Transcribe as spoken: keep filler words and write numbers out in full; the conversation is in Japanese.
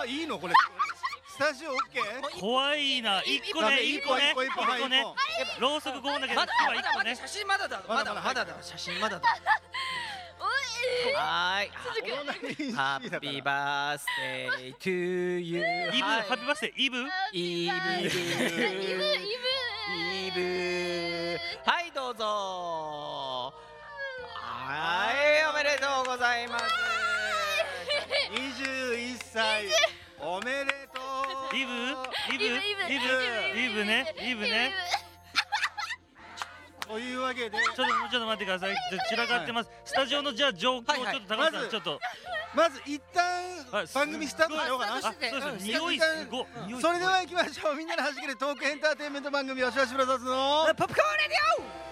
あ、いいのこれ。スタジオオッケー。 怖いな。一個ね、一個ね、一個ね。ろうそくごほんだけど、 まだ火は一個ね。 写真まだだ。まだまだだ。写真まだだ。はーい。ハッピーバースデートゥーユー。 イブ、ハッピーバースデー、イブ。 イブ。イブ。イブ。はい、どうぞ。はい、おめでとうございます。 にじゅういっさいおめでとう。 イブ、イブ、イブ、イブね、イブね。 というわけで、 ちょっとちょっと待ってください。散らかってます。スタジオのじゃあ状況をちょっと高橋さんちょっと。 まず一旦番組スタートしようかな。 あ、そうです。匂いすご。 それでは行きましょう。みんなで弾けるトークエンターテインメント番組、よしよしブラザーズのポップコーンレディオ。